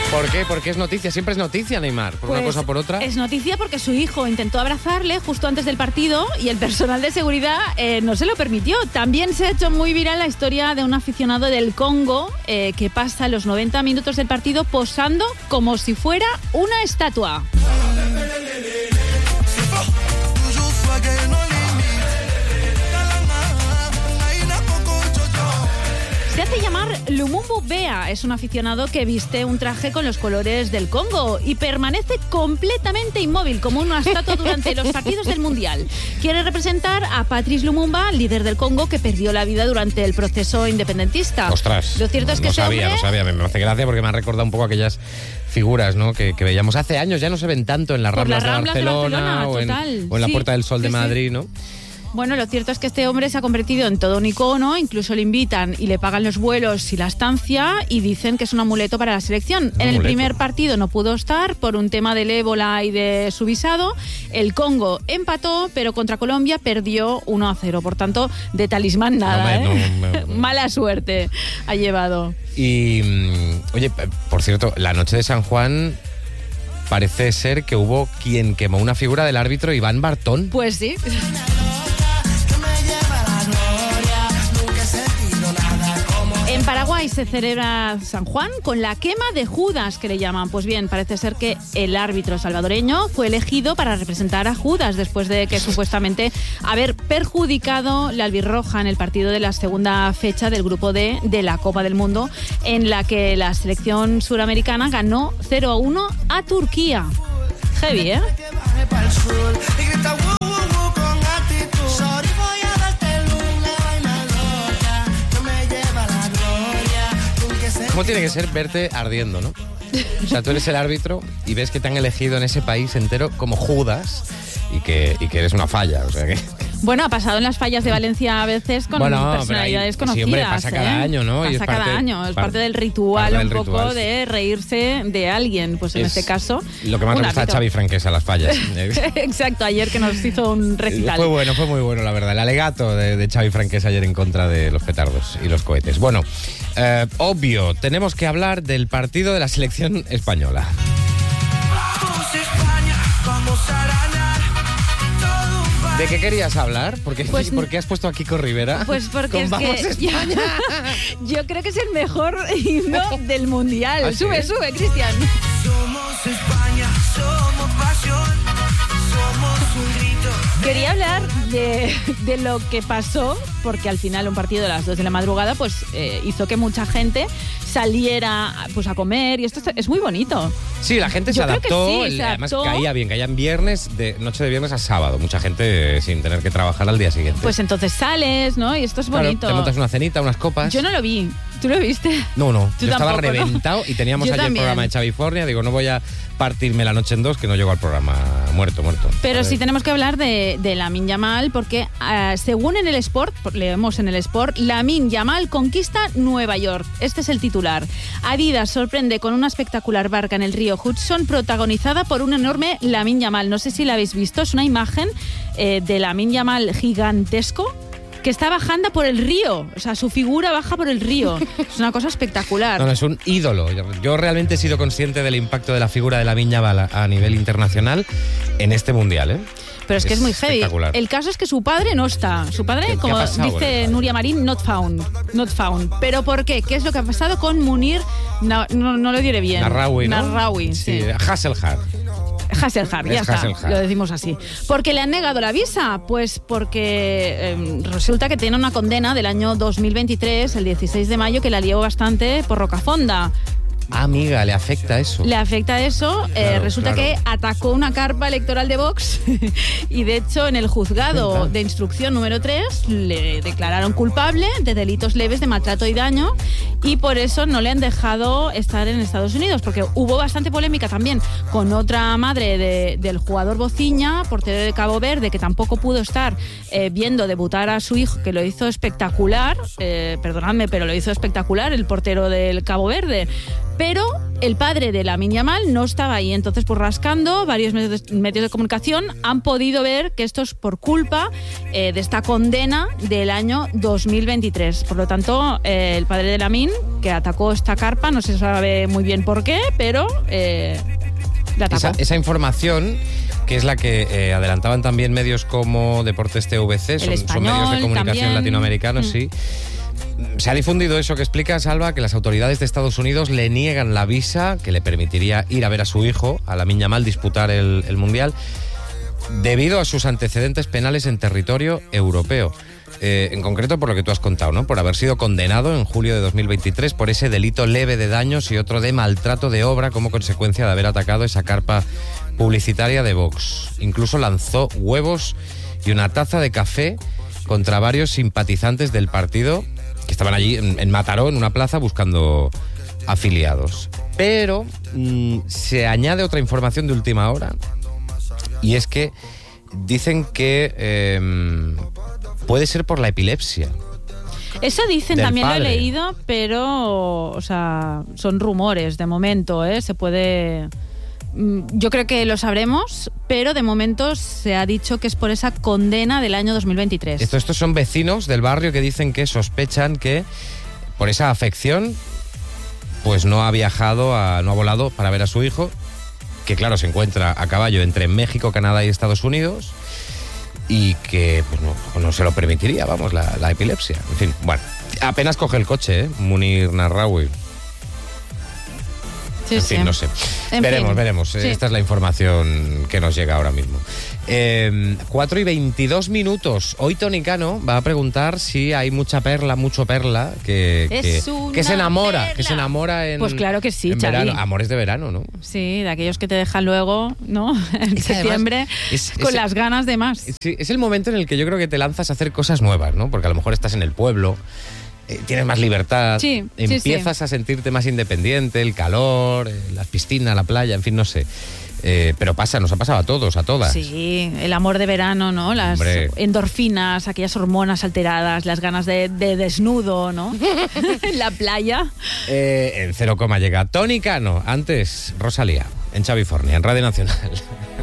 ¿Por qué? Porque es noticia, siempre es noticia, Neymar, por una cosa o por otra. Es noticia porque su hijo intentó abrazarle justo antes del partido y el personal de seguridad no se lo permitió. También se ha hecho muy viral la historia de un aficionado del Congo que pasa los 90 minutos del partido posando como si fuera una estatua. Se hace llamar Lumumbu Bea, es un aficionado que viste un traje con los colores del Congo y permanece completamente inmóvil como una estatua durante los partidos del Mundial. Quiere representar a Patrice Lumumba, líder del Congo que perdió la vida durante el proceso independentista. Ostras, lo cierto es que no sabía, me hace gracia porque me ha recordado un poco aquellas figuras, ¿no? que veíamos hace años, ya no se ven tanto en las Ramblas de Barcelona o en la Puerta del Sol de Madrid, ¿no? Bueno, lo cierto es que este hombre se ha convertido en todo un icono, incluso le invitan y le pagan los vuelos y la estancia y dicen que es un amuleto para la selección. En el primer partido no pudo estar por un tema del ébola y de su visado. El Congo empató, pero contra Colombia perdió 1-0. Por tanto, de talismán nada, Mala suerte ha llevado. Y, oye, por cierto, la noche de San Juan parece ser que hubo quien quemó una figura del árbitro Iván Bartón. Pues sí. En Paraguay se celebra San Juan con la quema de Judas, que le llaman. Pues bien, parece ser que el árbitro salvadoreño fue elegido para representar a Judas después de que supuestamente haber perjudicado la albirroja en el partido de la segunda fecha del grupo D de la Copa del Mundo, en la que la selección suramericana ganó 0-1 a Turquía. Heavy, ¿eh? ¿Cómo tiene que ser verte ardiendo, no? O sea, tú eres el árbitro y ves que te han elegido en ese país entero como Judas y que eres una falla, o sea que... Bueno, ha pasado en las fallas de Valencia a veces con personalidades conocidas. Siempre pasa cada año, ¿no? Pasa cada año, es parte del ritual un poco de reírse de alguien. Pues en este caso... Lo que más le gusta a Xavi Franquesa, las fallas. Exacto, ayer que nos hizo un recital. Fue muy bueno, la verdad. El alegato de Xavi Franquesa ayer en contra de los petardos y los cohetes. Bueno, obvio, tenemos que hablar del partido de la selección española. ¿De qué querías hablar? ¿Por qué has puesto a Kiko Rivera? Pues porque es ¡Vamos que España! Yo creo que es el mejor himno del Mundial. ¿Ah, sí? Sube, Cristian. Somos España, somos pasión, somos un grito. Quería hablar de lo que pasó, porque al final un partido a las 2 de la madrugada pues hizo que mucha gente saliera pues a comer y esto es muy bonito. Sí, la gente se adaptó, además caía en viernes, de noche de viernes a sábado, mucha gente sin tener que trabajar al día siguiente. Pues entonces sales, ¿no? Y esto es bonito. Te montas una cenita, unas copas. Yo no lo vi. ¿Tú lo viste? No. Yo estaba tampoco, reventado, ¿no? Y teníamos ayer el programa de Xavi Fornia. Digo, no voy a partirme la noche en dos, que no llego al programa muerto. Pero sí tenemos que hablar de Lamine Yamal, porque según en el Sport, leemos en el Sport, Lamine Yamal conquista Nueva York. Este es el titular. Adidas sorprende con una espectacular barca en el río Hudson, protagonizada por un enorme Lamine Yamal. No sé si la habéis visto, es una imagen de Lamine Yamal gigantesco, que está bajando por el río. O sea, su figura baja por el río. Es una cosa espectacular. No, es un ídolo. Yo realmente he sido consciente del impacto de la figura de Lamine Yamal a nivel internacional en este Mundial, ¿eh? Pero es que es muy heavy. El caso es que su padre no está. Su padre, como dice Nuria Marín, not found. ¿Pero por qué? ¿Qué es lo que ha pasado con Munir? No lo diré bien. Narraoui, sí. Hasselhard, ya está, lo decimos así. ¿Por qué le han negado la visa? Pues porque resulta que tiene una condena del año 2023, el 16 de mayo, que la lió bastante por Rocafonda. Amiga, ¿le afecta eso? Le afecta eso. Resulta que atacó una carpa electoral de Vox y de hecho en el juzgado de instrucción número 3 le declararon culpable de delitos leves de maltrato y daño y por eso no le han dejado estar en Estados Unidos, porque hubo bastante polémica también con otra madre del jugador Bociña, portero de Cabo Verde, que tampoco pudo estar viendo debutar a su hijo, que lo hizo espectacular, perdonadme, pero lo hizo espectacular el portero del Cabo Verde. Pero el padre de Lamine Yamal no estaba ahí. Entonces, pues rascando, varios medios de comunicación han podido ver que esto es por culpa de esta condena del año 2023. Por lo tanto, el padre de Lamine, que atacó esta carpa, no se sabe muy bien por qué, pero la atacó. Esa información, que es la que adelantaban también medios como Deportes TVC, son medios de comunicación también latinoamericanos, sí. Se ha difundido eso que explica, Salva, que las autoridades de Estados Unidos le niegan la visa que le permitiría ir a ver a su hijo, a Lamine Yamal, disputar el Mundial, debido a sus antecedentes penales en territorio europeo. En concreto por lo que tú has contado, ¿no? Por haber sido condenado en julio de 2023 por ese delito leve de daños y otro de maltrato de obra como consecuencia de haber atacado esa carpa publicitaria de Vox. Incluso lanzó huevos y una taza de café contra varios simpatizantes del partido que estaban allí en Mataró, en una plaza, buscando afiliados. Pero se añade otra información de última hora, y es que dicen que puede ser por la epilepsia. Eso dicen, también padre. Lo he leído, pero, o sea, son rumores de momento, ¿eh? Se puede... Yo creo que lo sabremos, pero de momento se ha dicho que es por esa condena del año 2023. Estos son vecinos del barrio que dicen que sospechan que por esa afección pues no ha volado para ver a su hijo, que claro, se encuentra a caballo entre México, Canadá y Estados Unidos, y que pues no se lo permitiría, vamos, la epilepsia. En fin, bueno, apenas coge el coche, Munir Narraoui. Sí, en fin, no sé. Veremos. Sí. Esta es la información que nos llega ahora mismo. 4:22 minutos. Hoy Toni Cano va a preguntar si hay mucho perla que se enamora en, pues claro que sí, en Xavi. verano. Amores de verano, ¿no? Sí, de aquellos que te dejan luego, ¿no? En septiembre, con las ganas de más. Sí, es el momento en el que yo creo que te lanzas a hacer cosas nuevas, ¿no? Porque a lo mejor estás en el pueblo, tienes más libertad, empiezas a sentirte más independiente, el calor, las piscinas, la playa, en fin, no sé. Pero nos ha pasado a todos, a todas. Sí, el amor de verano, ¿no? Las endorfinas, aquellas hormonas alteradas, las ganas de desnudo, ¿no? En la playa. En 0, llega Toni Cano, antes Rosalía, en Xavi Forni, en Radio Nacional.